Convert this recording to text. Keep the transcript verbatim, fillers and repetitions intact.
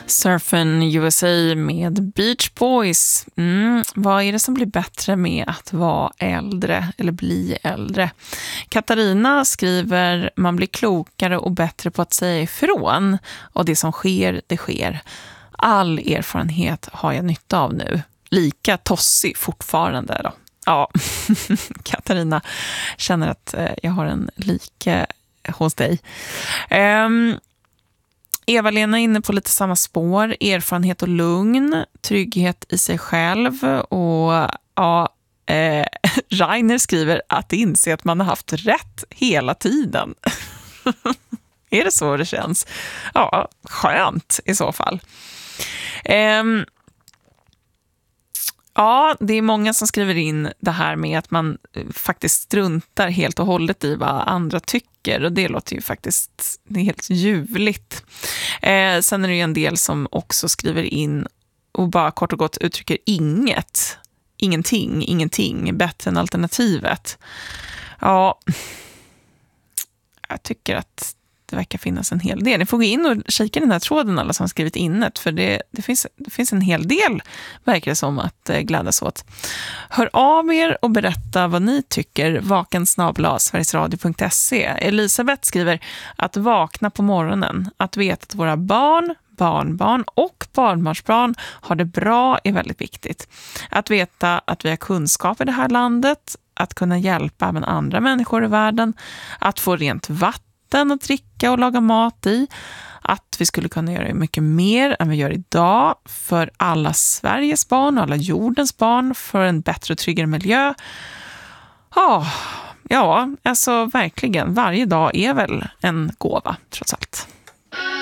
Surfen U S A med Beach Boys. Mm, vad är det som blir bättre med att vara äldre eller bli äldre? Katarina skriver: man blir klokare och bättre på att säga ifrån. Och det som sker, det sker. All erfarenhet har jag nytta av nu. Lika tossig fortfarande då. Ja, Katarina känner att jag har en like hos dig. Um, Eva-Lena är inne på lite samma spår. Erfarenhet och lugn, trygghet i sig själv. Och ja, eh, Rainer skriver att inse att man har haft rätt hela tiden. Är det så det känns? Ja, skönt i så fall. Um, Ja, det är många som skriver in det här med att man faktiskt struntar helt och hållet i vad andra tycker. Och det låter ju faktiskt, det är helt ljuvligt. Eh, sen är det ju en del som också skriver in och bara kort och gott uttrycker inget. Ingenting, ingenting. Bättre än alternativet. Ja, jag tycker att det verkar finnas en hel del. Ni får gå in och kika i den här tråden, alla som har skrivit innet, för det, det, finns, det finns en hel del, verkar det som, att eh, glädjas åt. Hör av er och berätta vad ni tycker. Vaken snabel-a sverigesradio punkt se. Elisabeth skriver att vakna på morgonen, att veta att våra barn, barnbarn och barnbarnsbarn har det bra är väldigt viktigt. Att veta att vi har kunskap i det här landet, att kunna hjälpa även andra människor i världen, att få rent vatten att dricka och laga mat i, att vi skulle kunna göra mycket mer än vi gör idag för alla Sveriges barn och alla jordens barn, för en bättre och tryggare miljö. Oh, ja, alltså verkligen, varje dag är väl en gåva trots allt.